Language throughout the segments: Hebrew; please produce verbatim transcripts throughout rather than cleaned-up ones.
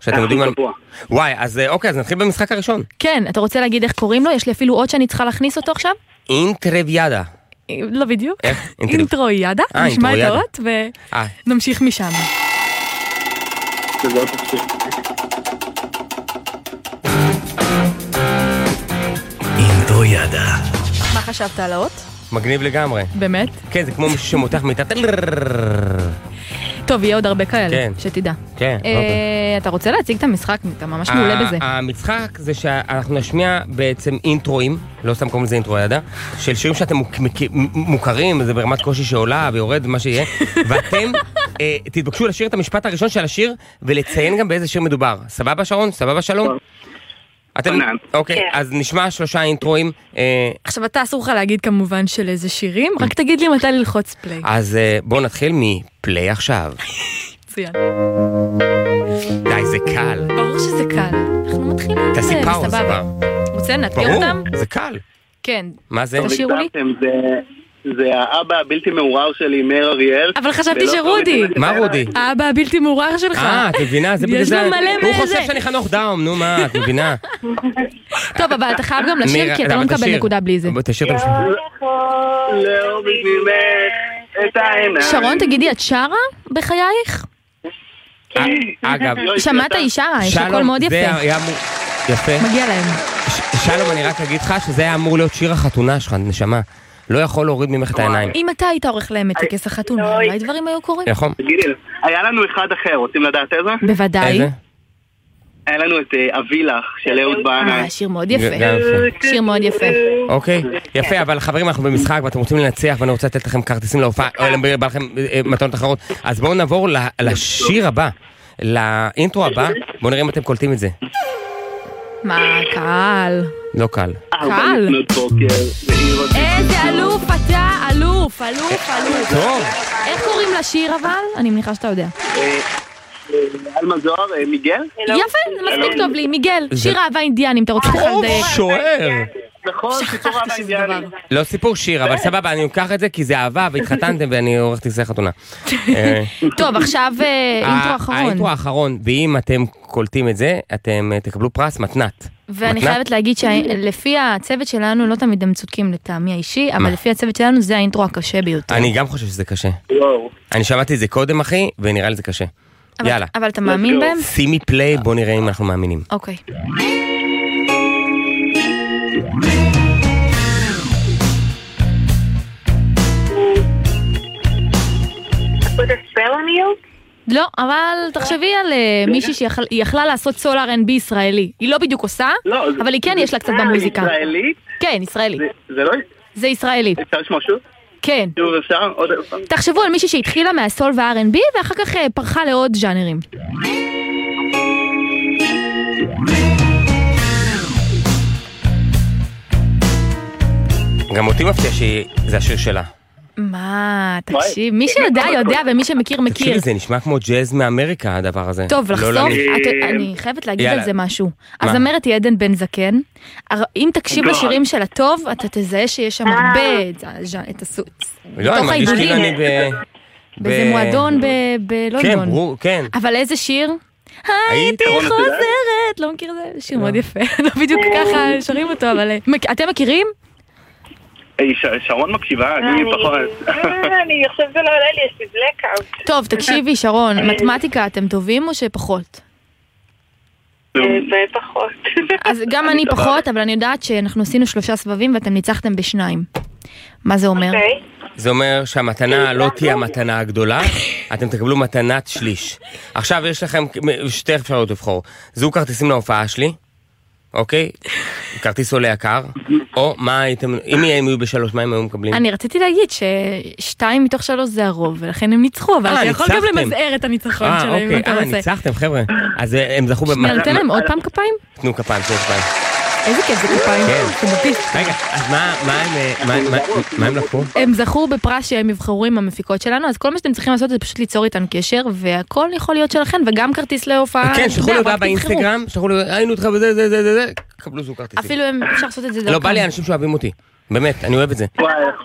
שאתם יודעים על... וואי, אז אוקיי, אז נתחיל במשחק הראשון. כן, אתה רוצה להגיד איך קוראים לו? יש לי אפילו עוד שאני צריכה להכניס אותו עכשיו? אינטרוויאדה. לא בדיוק. איך? אינטרויאדה. נשמע את האות ונמשיך משם. אינטרויאדה. מה חשבת על האות? מגניב לגמרי. באמת? כן, זה כמו מישהו שמותח מיטת... טוב, יהיה עוד הרבה כאלה, כן. שתדע. כן, אה, אוקיי. אתה רוצה להציג את המשחק? אתה ממש מעולה בזה. המשחק זה שאנחנו נשמיע בעצם אינטרואים, לא סתם קוראים לזה אינטרויאדה, של שירים שאתם מוכרים, זה ברמת קושי שעולה ויורד ומה שיהיה, ואתם אה, תתבקשו לשיר את המשפט הראשון של השיר, ולציין גם באיזה שיר מדובר. סבבה שרון? סבבה שלום? אתם... אוקיי, אז נשמע שלושה אינטרואים. עכשיו אתה אסור לך להגיד כמובן של איזה שירים, רק תגיד לי מתי ללחוץ פליי. אז בואו נתחיל מפליי עכשיו. מצוין. די, זה קל. ברור שזה קל. אנחנו מתחילים עם זה, תעשי פאוז, סבבה. רוצה לנתקר אותם? ברור, זה קל. כן. מה זה? תשאירו לי. זה האבא הבלתי מעורר שלי, מאיר אריאל. אבל חשבתי שרודי. מה רודי? האבא הבלתי מעורר שלך. אה, את מבינה? זה בגלל זה... יש לו מלא הוא מזה. חושב שאני חנוך דאום, נו מה, את מבינה? טוב, אבל אתה חייב גם לשיר, כי אתה לא מקבל נקודה בלי זה. תשאיר את המשפט. לאור בשבילך את העיניים. שרון, תגידי, את שרה בחייך? אגב, שמעת היא שרה, יש הכל מאוד יפה. יפה. מגיע להם. שלום, אני רק אגיד לך שזה היה אמור להיות שיר החתונה שלך, נשמה. לא יכול להוריד ממך את העיניים. אם אתה היית עורך להם את טקס החתונה, אולי דברים היו קורים? נכון. תגידי, היה לנו אחד אחר, רוצים לדעת איזה? בוודאי. איזה? היה לנו את אבי לך, של אהוד בנאי. אה, שיר מאוד יפה. גם יפה. שיר מאוד יפה. אוקיי, יפה, אבל חברים, אנחנו במשחק ואתם רוצים לנצח ואני רוצה לתת לכם כרטיסים להופעה, או לבא לכם מתנות אחרות, אז בואו נעבור לשיר הבא, לאינטרו הבא, בואו נראה אם אתם קולטים את זה. מה, קל. לא קל. קל. איזה אלוף אתה, אלוף, אלוף, אלוף. טוב. איך קוראים לשיר אבל? אני מניחה שאתה יודע. אלמה זוהר, מיגל? יפה, זה מספיק טוב לי, מיגל. שיר אהבה אינדיאנים, אתה רוצה לך לדייק. שוער. נכון, סיפור אהבה אינדיאני. לא סיפור שיר, אבל סבבה, אני אקח את זה כי זה אהבה והתחתנתם ואני עורך טקסי חתונה. טוב, עכשיו אינטרו אחרון. האינטרו האחרון, ואם אתם קולטים את זה, אתם תקבלו פרס מתנת. ואני חייבת להגיד שלפי הצוות שלנו, לא תמיד הם צודקים לטעמי האישי, אבל לפי הצוות שלנו זה האינטרו הקשה ביותר. אני גם חושב שזה קשה. אני שמעתי את זה קודם, אחי, ונראה לי זה קשה. יאללה. אבל אתה מאמין בהם? שימי פליי, בוא נראה אם אנחנו מאמינים. אוקיי. לא, אבל תחשבי על מישהי שיכלה לעשות סול אר אנד בי ישראלי. היא לא בדיוק עושה, אבל היא כן יש לה קצת במוזיקה. ישראלית? כן, ישראלי. זה לא... זה ישראלי. אפשר לשמוע שוב? כן. שוב אפשר? עוד פעם? תחשבו על מישהי שהתחילה מהסול וה-אר אנד בי ואחר כך פרחה לעוד ז'אנרים. גם אותי מפתיע שזה השיר שלה. מה, תקשיב, מי שיודע יודע ומי שמכיר מכיר. תקשיבי, זה נשמע כמו ג'אז מאמריקה הדבר הזה. טוב, לחשוף, אני חייבת להגיד על זה משהו. אז אמרת היא עדן בן זקן, אם תקשיב לשירים של הטוב, אתה תזהה שיש שם הרבה את הסוץ. לא, אני מרגיש כאילו אני ב... באיזה מועדון בלונדון. כן, כן. אבל איזה שיר? הייתי חוזרת, לא מכיר זה? שיר מאוד יפה, לא בדיוק ככה שרים אותו, אבל... אתם מכירים? שרון מקשיבה, אני פחות. אני חושבת שזה לא עולה לי, יש לי בלקאוט. טוב, תקשיבי שרון, מתמטיקה אתם טובים או שפחות? זה פחות. אז גם אני פחות, אבל אני יודעת שאנחנו עשינו שלושה סבבים ואתם ניצחתם בשניים. מה זה אומר? זה אומר שהמתנה לא תהיה המתנה הגדולה, אתם תקבלו מתנת שליש. עכשיו יש לכם שתי אפשרויות לבחור. זו כרטיסים להופעה שלי, אוקיי? כרטיס עולה יקר, או מה הייתם, אם הם יהיו בשלוש, מה הם היו מקבלים? אני רציתי להגיד ששתיים מתוך שלוש זה הרוב, ולכן הם ניצחו, אבל אתה יכול גם למזער את הניצחון שלהם. אה, אוקיי, אה, ניצחתם, חבר'ה. אז הם זכו במתנה. שנייה, נותן להם עוד פעם כפיים? תנו כפיים, תנו כפיים. איזה כיף זה כפיים. רגע, אז מה הם לקחו? הם זכו בפרס שהם יבחרו עם המפיקות שלנו, אז כל מה שאתם צריכים לעשות זה פשוט ליצור איתן קשר, והכל יכול להיות שלכם, וגם כרטיס להופעה. כן, שלחו לי הודעה באינסטגרם, שלחו לי, היינו אותך בזה, זה, זה, זה, זה, קבלו זו כרטיסים. אפילו אפשר לעשות את זה דרכם. לא, בא לי אנשים שאוהבים אותי. באמת, אני אוהב את זה. וואי,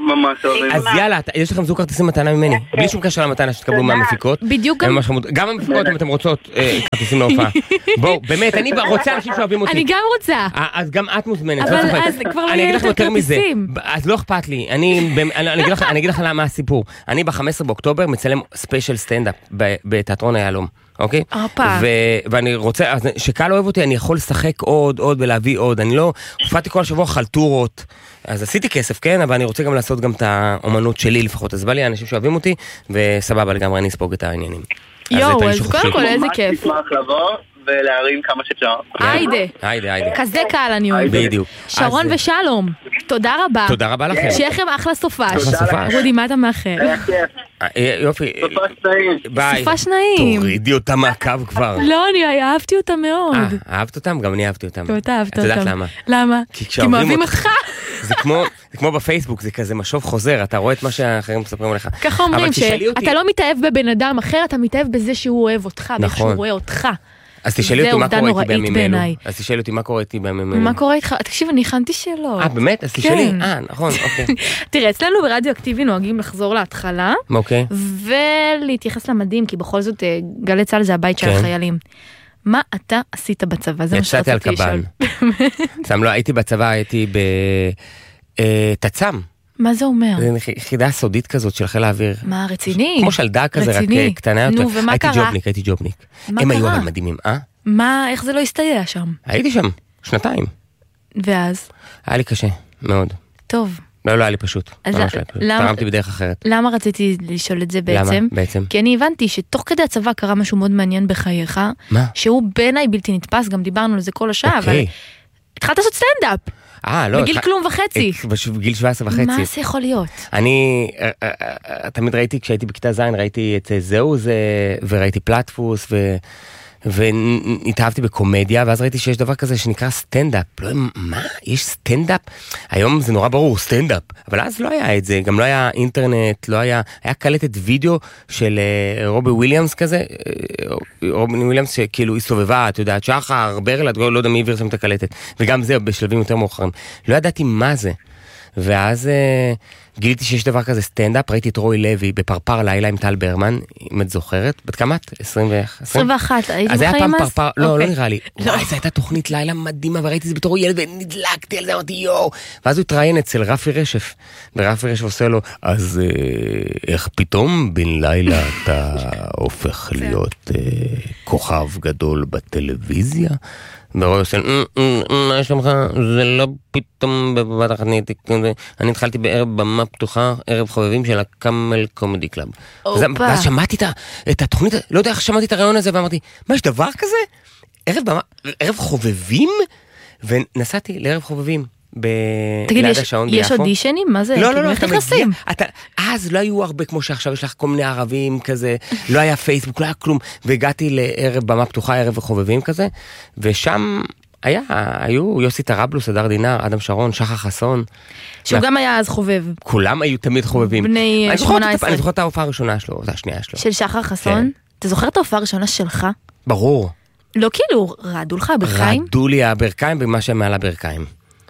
ממש אוהבים. אז יאללה, יש לכם זוג כרטיסים מתנה ממני, בלי שום קשר למתנה שתקבלו מהמפיקות. בדיוק גם. גם המפיקות, אם אתם רוצות כרטיסים להופעה. בואו, באמת, אני רוצה אנשים שאוהבים אותי. אני גם רוצה. אז גם את מוזמנת. אבל אז כבר לא יהיה יותר כרטיסים. אז לא אכפת לי. אני אגיד לך מה הסיפור. אני ב-חמישה עשר באוקטובר מצלם ספיישל סטנדאפ בתיאטרון היהלום. אוקיי? ואני רוצה, שקהל אוהב אותי, אני יכול לשחק עוד, עוד ולהביא עוד. אני לא, הופעתי כל השבוע חלטורות, אז עשיתי כסף, כן? אבל אני רוצה גם לעשות גם את האומנות שלי לפחות. אז בא לי אנשים שאוהבים אותי, וסבבה לגמרי אני אספוג את העניינים. יואו, אז קודם כל איזה כיף. ממש נשמח לבוא ולהרים כמה שאפשר. היידה. היידה, היידה. כזה קהל אני אוהב. בדיוק. שרון ושלום, תודה רבה. תודה רבה לכם. שיהיה לכם אחלה סופש. אחלה סופש. רודי, מה אתה מאחר? יופי. סופש נעים. ביי. סופש נעים. תורידי אותם מהקו כבר. לא, אני אהבתי אותם מאוד. אה, אהבת אותם? גם אני אהבתי אותם. גם אתה אהבת אותם. את יודעת למה? למה? כי הם אוהבים אותך. זה כמו בפייסבוק, זה כזה משוב חוזר, אתה רואה את מה שאחרים מספרים לך. ככה אומרים שאתה לא מתאהב בבן אדם אחר, אתה מתאהב בזה שהוא אוהב אותך, ושהוא רואה אותך. אז תשאלי אותי מה קורה איתי בימים אלו. אז תשאלי אותי מה קורה איתי בימים אלו. מה קורה איתך? תקשיב, אני הכנתי שאלות. אה, באמת? אז תשאלי. אה, נכון, אוקיי. תראה, אצלנו ברדיו אקטיבי נוהגים לחזור להתחלה. אוקיי. ולהתייחס למדים, כי בכל זאת גלי צה"ל זה הבית של החיילים. מה אתה עשית בצבא? זה מה יצאתי על קב"ן. סתם לא, הייתי בצבא, הייתי בתצ"ם. מה זה אומר? זה יחידה סודית כזאת של חיל האוויר. מה, רציני? כמו שלדה כזה, רק קטנה יותר. נו, ומה קרה? הייתי ג'ובניק, הייתי ג'ובניק. הם היו אבל מדהימים, אה? מה, איך זה לא הסתייע שם? הייתי שם, שנתיים. ואז? היה לי קשה, מאוד. טוב. לא, לא היה לי פשוט. תרמתי בדרך אחרת. למה רציתי לשאול את זה בעצם? למה בעצם? כי אני הבנתי שתוך כדי הצבא קרה משהו מאוד מעניין בחייך. מה? שהוא בעיניי בלתי נתפס, גם דיברנו על זה כל השעה, אבל התחלת לעשות סטנדאפ. אה, לא. בגיל כלום וחצי. בגיל שבע עשרה וחצי. מה זה יכול להיות? אני, תמיד ראיתי, כשהייתי בכיתה זין, ראיתי את זהו זה, וראיתי פלטפוס, ו... והתאהבתי בקומדיה, ואז ראיתי שיש דבר כזה שנקרא סטנדאפ. לא, מה? יש סטנדאפ? היום זה נורא ברור, סטנדאפ. אבל אז לא היה את זה, גם לא היה אינטרנט, לא היה, היה קלטת וידאו של רובי וויליאמס כזה, רובי וויליאמס שכאילו הסתובבה, את יודעת, שחר, ברל, לא יודע מי העביר שם את הקלטת. וגם זה בשלבים יותר מאוחרים. לא ידעתי מה זה. ואז uh, גיליתי שיש דבר כזה סטנדאפ, ראיתי את רוי לוי בפרפר לילה עם טל ברמן, אם את זוכרת, בת כמה את? עשרים ואחת? עשרים ואחת, הייתי אז היה פעם בחיים אז? פרפר, לא, אוקיי. לא נראה לי. לא. וואי, זו הייתה תוכנית לילה מדהימה, וראיתי את זה בתור ילד, ונדלקתי על זה, אמרתי יואו. ואז הוא התראיין אצל רפי רשף, ורפי רשף עושה לו, אז uh, איך פתאום בן לילה אתה הופך להיות uh, כוכב גדול בטלוויזיה? ורוי עושה, מה יש לך? זה לא פתאום בבת אחת, אני התחלתי בערב במה פתוחה, ערב חובבים של הקאמל קומדי קלאב. ואז שמעתי את התוכנית, לא יודע איך שמעתי את הרעיון הזה, ואמרתי, מה, יש דבר כזה? ערב חובבים? ונסעתי לערב חובבים. תגיד, יש אודישנים? מה זה? לא, לא, לא, איך נכנסים? אז לא היו הרבה כמו שעכשיו יש לך כל מיני ערבים כזה, לא היה פייסבוק, לא היה כלום, והגעתי לערב במה פתוחה, ערב חובבים כזה, ושם היה, היו יוסי טרבלוס, אדר דינר, אדם שרון, שחר חסון. שהוא גם היה אז חובב. כולם היו תמיד חובבים. בני שמונה עשרה. אני זוכר את ההופעה הראשונה שלו, זה השנייה שלו. של שחר חסון? אתה זוכר את ההופעה הראשונה שלך? ברור. לא כאילו, רעדו לך הברכיים? רעדו לי הברכיים במה שמעל הברכיים.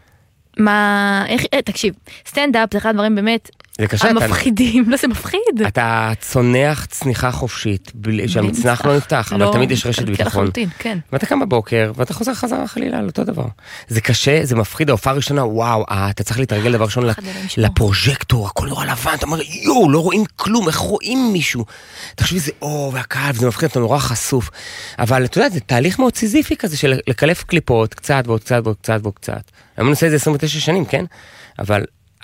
מה, איך, תקשיב, סטנדאפ זה אחד הדברים באמת המפחידים, לא זה מפחיד. אתה צונח צניחה חופשית, שהמצנח לא נפתח, אבל תמיד יש רשת ביטחון. ואתה קם בבוקר, ואתה חוזר חזרה חלילה על אותו דבר. זה קשה, זה מפחיד, ההופעה הראשונה, וואו, אתה צריך להתרגל דבר ראשון לפרוז'קטור, הכל נורא לבן, אתה אומר, יואו, לא רואים כלום, איך רואים מישהו? תחשבי, זה אור והקהל, וזה מפחיד, אתה נורא חשוף. אבל אתה יודע, זה תהליך מאוד סיזיפי כזה, של לקלף קליפות, קצת ועוד קצת ועוד קצת ועוד קצת. אני מנסה את זה עשרים ותשע שנים, כן? אבל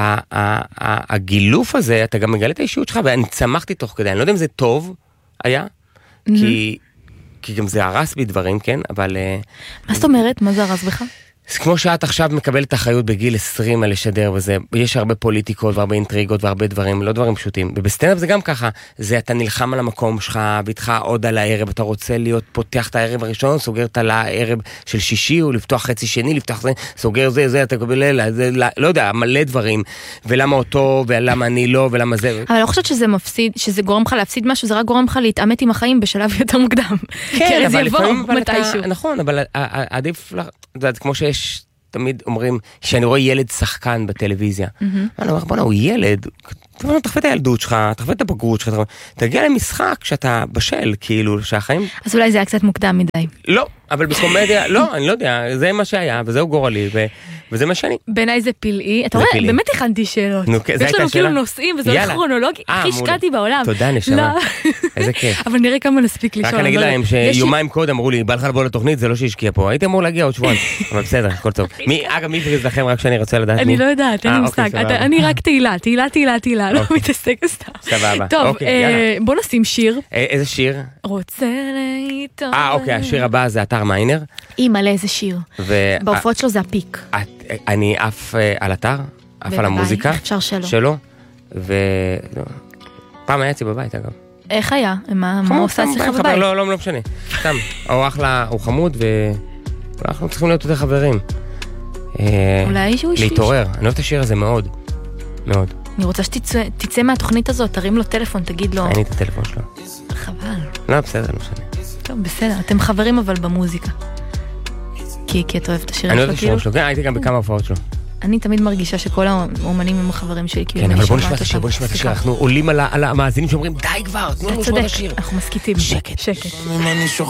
הגילוף הזה, אתה גם מגלה את האישיות שלך, ואני צמחתי תוך כדי, אני לא יודע אם זה טוב היה, כי גם זה הרס בי דברים, כן? אבל... מה זאת אומרת? מה זה הרס בך? זה כמו שאת עכשיו מקבלת אחריות בגיל עשרים על לשדר וזה, יש הרבה פוליטיקות והרבה אינטריגות והרבה דברים, לא דברים פשוטים. ובסטנדאפ זה גם ככה, זה אתה נלחם על המקום שלך, ואיתך עוד על הערב, אתה רוצה להיות פותח את הערב הראשון, סוגר את הערב של שישי, או לפתוח חצי שני, לפתוח זה, סוגר זה, זה, אתה קבל, זה, לא יודע, מלא דברים, ולמה אותו, ולמה אני לא, ולמה זה. אבל אני לא חושבת שזה מפסיד, שזה גורם לך להפסיד משהו, זה רק גורם לך להתעמת עם החיים בשלב יותר מוקדם. כן, אבל לפעמים, נכון, אבל עדיף, כמו שיש תמיד אומרים, שאני רואה ילד שחקן בטלוויזיה. אני אומר, בוא'נה, הוא ילד, תחווה את הילדות שלך, תחווה את הבגרות שלך, תגיע למשחק שאתה בשל, כאילו, שהחיים... אז אולי זה היה קצת מוקדם מדי. לא, אבל בקומדיה, לא, אני לא יודע, זה מה שהיה, וזהו גורלי, וזה מה שאני... בעיניי זה פלאי. אתה רואה, באמת הכנתי שאלות. יש לנו כאילו נושאים, וזה הולך כרונולוגי, הכי השקעתי בעולם. תודה, נשמה. איזה כיף. אבל נראה כמה נספיק לשאול. רק אני אגיד להם שיומיים קודם אמרו לי, בא לך לבוא לתוכנית, זה לא שהשקיע פה. הייתי אמור להגיע עוד שבועיים. אבל בסדר, הכל טוב. אגב, מי פריז לכם רק שאני רוצה לדעת? אני לא יודעת, אין לי מושג. אני רק תהילה, תהילה, תהילה, תהילה, לא מתעסק סתם. סבבה. טוב, בוא נשים שיר. איזה שיר? רוצה להתעורר. אה, אוקיי, השיר הבא זה אתר מיינר. אימא לאיזה שיר. בהופעות שלו זה הפיק. אני עף על אתר, עף על המוזיקה שלו, ופעם היה אצלי בבית אגב. איך היה? מה עושה אצלך בבית? לא, לא, לא משנה. סתם, הוא אחלה, הוא חמוד, ואנחנו צריכים להיות יותר חברים. אולי שהוא איש. להתעורר. אני אוהב את השיר הזה מאוד. מאוד. אני רוצה שתצא מהתוכנית הזאת, תרים לו טלפון, תגיד לו... אין לי את הטלפון שלו. חבל. לא, בסדר, לא משנה. טוב, בסדר. אתם חברים אבל במוזיקה. כי אתה אוהב את השירים שלו. אני אוהב את השירים שלו, כן, הייתי גם בכמה הופעות שלו. אני תמיד מרגישה שכל האומנים הם החברים שלי. כן, אבל בוא נשמע את השיר, בוא נשמע את השיר. אנחנו עולים על המאזינים שאומרים, די כבר, תנו לנו לשמוע את השיר. אנחנו מסכיתים. שקט. שקט.